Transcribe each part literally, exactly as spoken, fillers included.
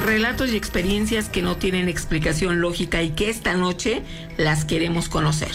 relatos y experiencias que no tienen explicación lógica y que esta noche las queremos conocer.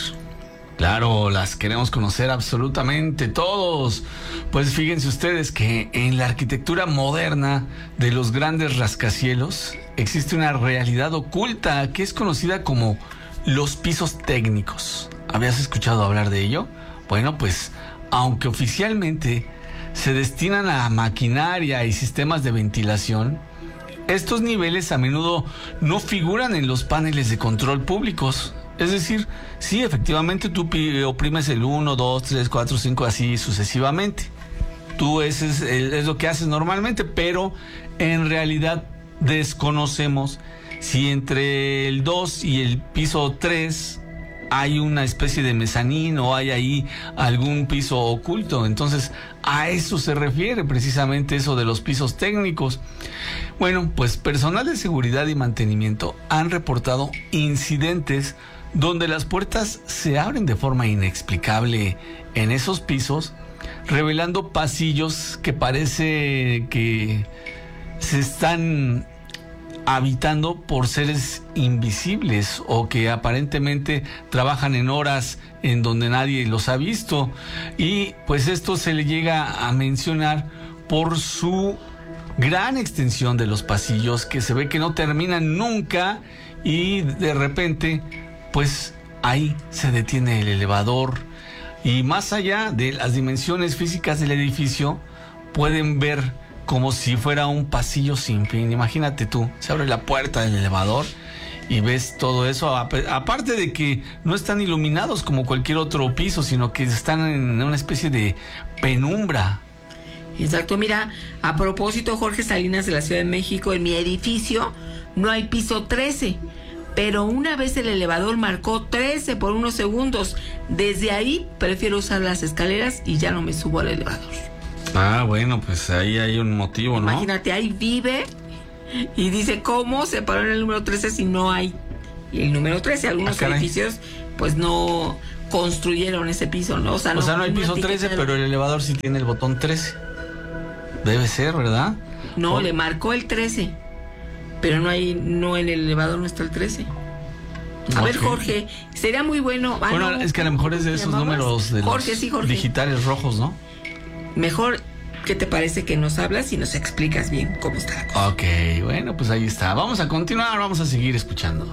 Claro, las queremos conocer absolutamente todos. Pues fíjense ustedes que en la arquitectura moderna de los grandes rascacielos existe una realidad oculta que es conocida como los pisos técnicos. ¿Habías escuchado hablar de ello? Bueno, pues aunque oficialmente se destinan a maquinaria y sistemas de ventilación, estos niveles a menudo no figuran en los paneles de control públicos. Es decir, sí, efectivamente tú oprimes el uno, dos, tres, cuatro, cinco, así sucesivamente. Tú ese es, es lo que haces normalmente, pero en realidad desconocemos si entre el dos y el piso tres hay una especie de mezanín o hay ahí algún piso oculto. Entonces, a eso se refiere precisamente eso de los pisos técnicos. Bueno, pues personal de seguridad y mantenimiento han reportado incidentes donde las puertas se abren de forma inexplicable en esos pisos, revelando pasillos que parece que se están habitando por seres invisibles o que aparentemente trabajan en horas en donde nadie los ha visto. Y pues esto se le llega a mencionar por su gran extensión de los pasillos, que se ve que no terminan nunca y de repente pues ahí se detiene el elevador y más allá de las dimensiones físicas del edificio pueden ver como si fuera un pasillo sin fin. Imagínate tú, se abre la puerta del elevador y ves todo eso, aparte de que no están iluminados como cualquier otro piso, sino que están en una especie de penumbra. Exacto, mira, a propósito, Jorge Salinas de la Ciudad de México, en mi edificio no hay piso trece, pero una vez el elevador marcó trece por unos segundos. Desde ahí prefiero usar las escaleras y ya no me subo al elevador. Ah, bueno, pues ahí hay un motivo, ¿no? Imagínate, ahí vive y dice, ¿cómo se paró en el número trece si no hay el número trece? Algunos ah, edificios pues no construyeron ese piso, ¿no? O sea, o no, sea, no hay piso trece, de... pero el elevador sí tiene el botón trece. Debe ser, ¿verdad? No, ¿o? Le marcó el trece. Pero no hay, no en el elevador no está el trece. A okay. ver, Jorge, sería muy bueno. Ah, bueno, no, es que a lo mejor es de esos números de Jorge, los sí, Jorge. digitales rojos, ¿no? Mejor, ¿qué te parece que nos hablas y nos explicas bien cómo está la cosa? Ok, bueno, pues ahí está. Vamos a continuar, vamos a seguir escuchando.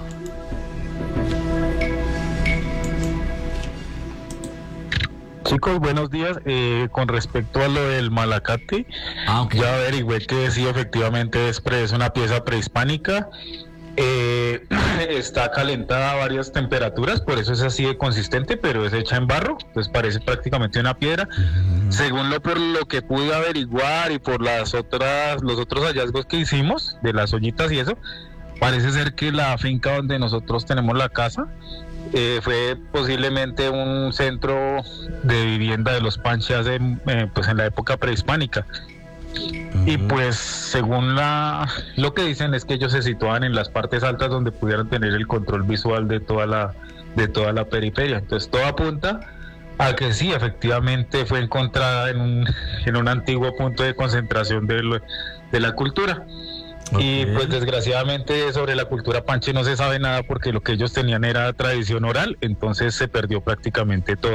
Chicos, buenos días. Eh, con respecto a lo del Malacate, ah, okay. ya averigüé que sí, efectivamente es, pre, es una pieza prehispánica. Eh, está calentada a varias temperaturas, por eso es así de consistente, pero es hecha en barro, pues parece prácticamente una piedra. Uh-huh. Según lo, por lo que pude averiguar y por las otras, los otros hallazgos que hicimos de las ollitas y eso, parece ser que la finca donde nosotros tenemos la casa Eh, fue posiblemente un centro de vivienda de los panchas en, eh, pues en la época prehispánica. Uh-huh. Y pues según la lo que dicen es que ellos se situaban en las partes altas donde pudieran tener el control visual de toda la de toda la periferia. Entonces todo apunta a que sí, efectivamente fue encontrada en un en un antiguo punto de concentración de, lo, de la cultura. Okay. Y pues desgraciadamente sobre la cultura panche no se sabe nada porque lo que ellos tenían era tradición oral, entonces se perdió prácticamente todo.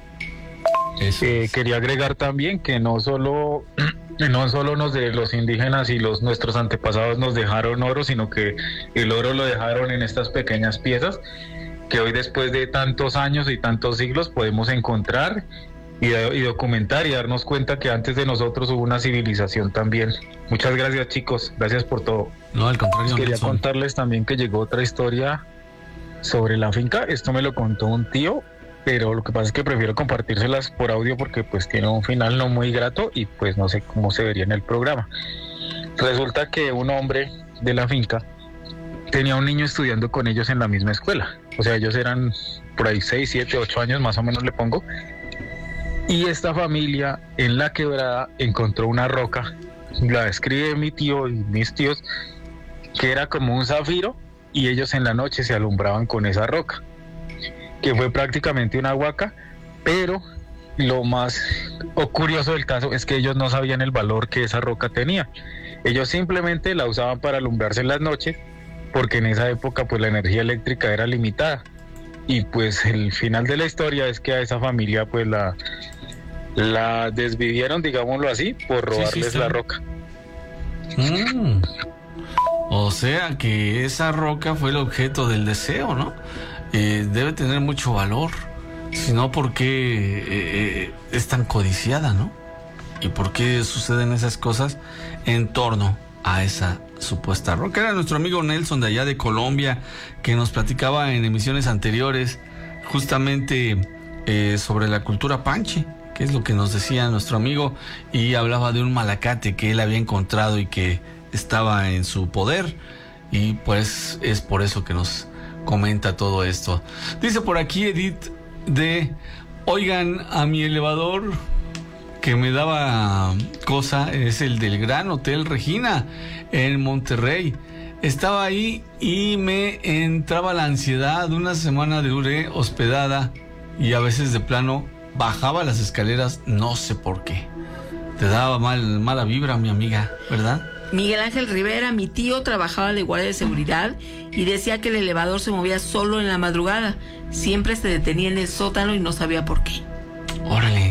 Eso eh, es. Quería agregar también que no solo no solo nos de los indígenas y los nuestros antepasados nos dejaron oro, sino que el oro lo dejaron en estas pequeñas piezas que hoy después de tantos años y tantos siglos podemos encontrar y, y documentar y darnos cuenta que antes de nosotros hubo una civilización también. Muchas gracias, chicos, gracias por todo. No, al contrario. Quería Nelson. Contarles también que llegó otra historia sobre la finca. Esto me lo contó un tío, pero lo que pasa es que prefiero compartírselas por audio porque pues tiene un final no muy grato y pues no sé cómo se vería en el programa. Resulta que un hombre de la finca tenía un niño estudiando con ellos en la misma escuela. O sea, ellos eran por ahí seis, siete, ocho años más o menos le pongo. Y esta familia en la quebrada encontró una roca, la describe mi tío y mis tíos, que era como un zafiro y ellos en la noche se alumbraban con esa roca, que fue prácticamente una huaca, pero lo más curioso del caso es que ellos no sabían el valor que esa roca tenía. Ellos simplemente la usaban para alumbrarse en las noches, porque en esa época pues la energía eléctrica era limitada. Y pues el final de la historia es que a esa familia pues la, la desvivieron, digámoslo así, por robarles sí, sí, sí. la roca. Mm. O sea que esa roca fue el objeto del deseo, ¿no? Eh, debe tener mucho valor. Si no, ¿por qué eh, es tan codiciada, no? ¿Y por qué suceden esas cosas en torno a esa supuesta roca? Era nuestro amigo Nelson de allá de Colombia, que nos platicaba en emisiones anteriores justamente eh, sobre la cultura panche, que es lo que nos decía nuestro amigo, y hablaba de un malacate que él había encontrado y que estaba en su poder, y pues es por eso que nos comenta todo esto. Dice por aquí Edith de, oigan, a mi elevador que me daba cosa es el del Gran Hotel Regina en Monterrey. Estaba ahí y me entraba la ansiedad. Una semana duré hospedada y a veces de plano bajaba las escaleras, no sé por qué. Te daba mal, mala vibra, mi amiga, ¿verdad? Miguel Ángel Rivera, mi tío trabajaba de guardia de seguridad y decía que el elevador se movía solo en la madrugada. Siempre se detenía en el sótano y no sabía por qué. Órale.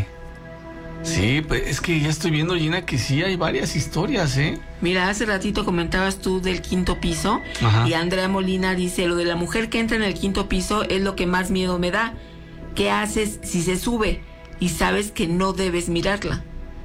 Sí, pues es que ya estoy viendo, Gina, que sí hay varias historias, ¿eh? Mira, hace ratito comentabas tú del quinto piso. Ajá. Y Andrea Molina dice, lo de la mujer que entra en el quinto piso es lo que más miedo me da. ¿Qué haces si se sube y sabes que no debes mirarla?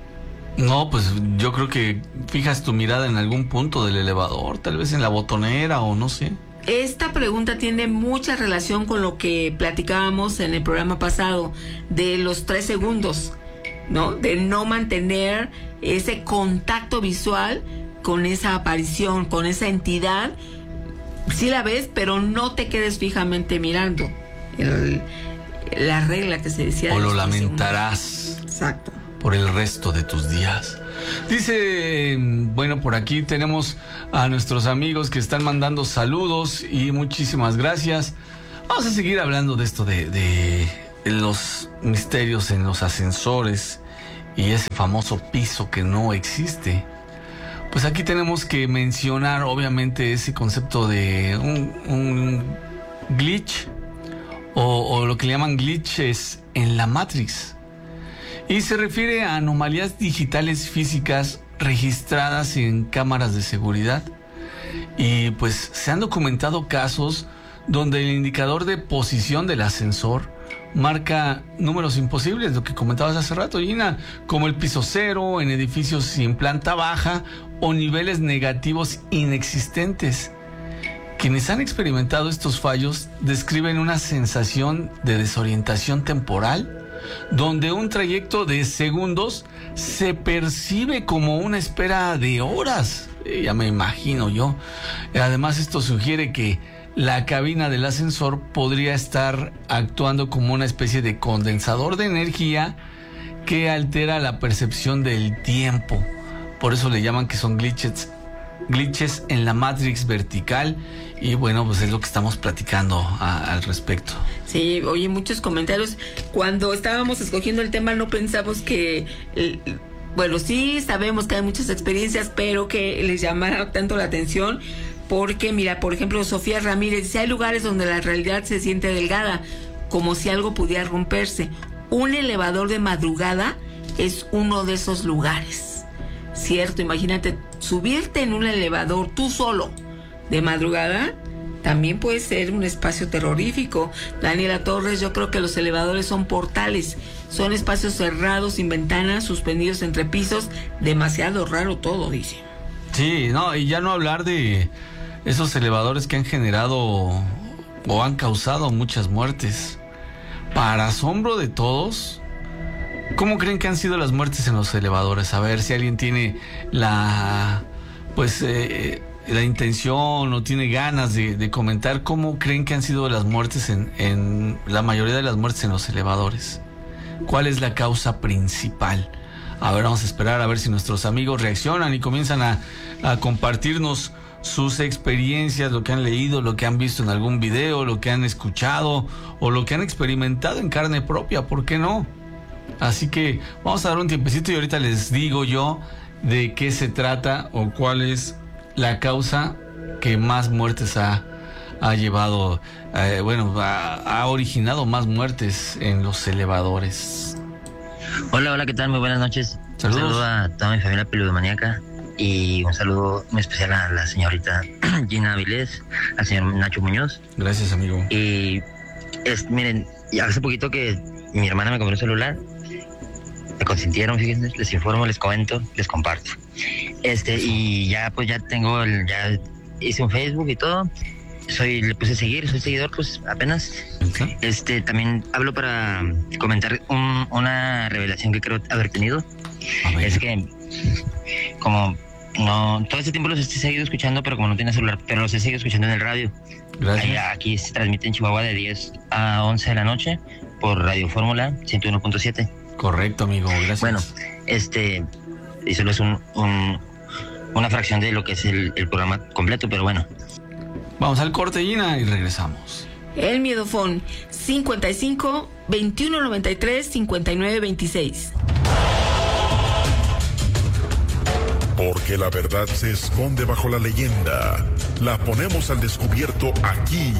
No, pues yo creo que fijas tu mirada en algún punto del elevador, tal vez en la botonera o no sé. Esta pregunta tiene mucha relación con lo que platicábamos en el programa pasado, de los tres segundos, ¿no? De no mantener ese contacto visual con esa aparición, con esa entidad. Sí la ves, pero no te quedes fijamente mirando. El, la regla que se decía. O lo lamentarás. Exacto. Por el resto de tus días. Dice, bueno, por aquí tenemos a nuestros amigos que están mandando saludos y muchísimas gracias. Vamos a seguir hablando de esto de, de los misterios en los ascensores y ese famoso piso que no existe. Pues aquí tenemos que mencionar obviamente ese concepto de un, un glitch o, o lo que le llaman glitches en la Matrix. Y se refiere a anomalías digitales físicas registradas en cámaras de seguridad. Y pues se han documentado casos donde el indicador de posición del ascensor marca números imposibles, lo que comentabas hace rato, Gina, como el piso cero en edificios sin planta baja o niveles negativos inexistentes. Quienes han experimentado estos fallos describen una sensación de desorientación temporal, donde un trayecto de segundos se percibe como una espera de horas. Eh, ya me imagino yo. Además, esto sugiere que la cabina del ascensor podría estar actuando como una especie de condensador de energía que altera la percepción del tiempo. Por eso le llaman que son glitches, glitches en la Matrix vertical. Y bueno, pues es lo que estamos platicando a, al respecto. Sí, oye, muchos comentarios. Cuando estábamos escogiendo el tema no pensamos que... El, bueno, sí sabemos que hay muchas experiencias, pero que les llamara tanto la atención. Porque, mira, por ejemplo, Sofía Ramírez dice, hay lugares donde la realidad se siente delgada, como si algo pudiera romperse. Un elevador de madrugada es uno de esos lugares. Cierto, imagínate, subirte en un elevador tú solo de madrugada también puede ser un espacio terrorífico. Daniela Torres, yo creo que los elevadores son portales, son espacios cerrados, sin ventanas, suspendidos entre pisos, demasiado raro todo, dice. Sí, no, y ya no hablar de esos elevadores que han generado o han causado muchas muertes. Para asombro de todos, ¿cómo creen que han sido las muertes en los elevadores? A ver si alguien tiene la, pues, eh, la intención o tiene ganas de, de comentar cómo creen que han sido las muertes en, en la mayoría de las muertes en los elevadores. ¿Cuál es la causa principal? A ver, vamos a esperar a ver si nuestros amigos reaccionan y comienzan a, a compartirnos sus experiencias, lo que han leído, lo que han visto en algún video, lo que han escuchado o lo que han experimentado en carne propia, ¿por qué no? Así que vamos a dar un tiempecito y ahorita les digo yo de qué se trata o cuál es la causa que más muertes ha, ha llevado, eh, bueno, ha, ha originado más muertes en los elevadores. Hola, hola, ¿qué tal? Muy buenas noches. Saludos. Un saludo a toda mi familia peludomaníaca y un saludo muy especial a la señorita Gina Avilés, al señor Nacho Muñoz. Gracias, amigo. Y es, miren, hace poquito que mi hermana me compró un celular, me consintieron, fíjense, les informo, les comento, les comparto. Este, y ya pues ya tengo, el, ya hice un Facebook y todo. Soy, le puse a seguir, soy seguidor, pues apenas. ¿Sí? Este, también hablo para comentar un, una revelación que creo haber tenido. Es que, como no, todo este tiempo los he seguido escuchando, pero como no tenía celular, pero los he seguido escuchando en el radio. Gracias. Ahí, aquí se transmite en Chihuahua de diez a once de la noche por Radio Fórmula ciento uno punto siete. Correcto, amigo, gracias. Bueno, este, y solo es un, un, una fracción de lo que es el, el programa completo, pero bueno. Vamos al corte, Gina, y regresamos. El Miedofón cincuenta y cinco, veintiuno noventa y tres, cincuenta y nueve veintiséis. Porque la verdad se esconde bajo la leyenda. La ponemos al descubierto aquí